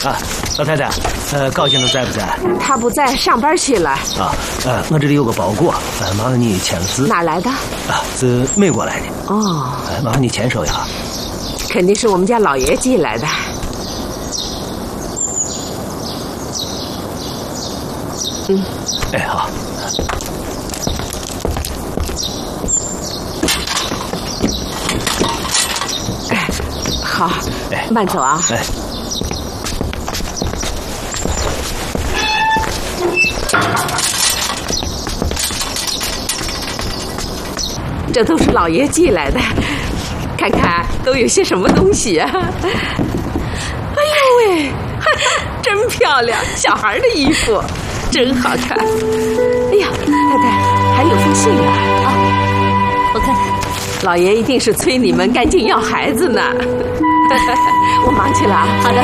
啊，老太太，高先生在不在？ 他不在，上班去了。 啊，我这里有个包裹，麻烦你签个字。 哪来的？ 啊，是美国来的。 哦， 麻烦你签收一下。 肯定是我们家老爷寄来的。嗯。 哎，好。 哎，好，慢走啊。 哎。 这都是老爷寄来的，看看都有些什么东西啊！哎呦喂，真漂亮，小孩的衣服，真好看。哎呀，太太，还有封信啊！啊，我看看，老爷一定是催你们赶紧要孩子呢。我忙去了啊。 好的。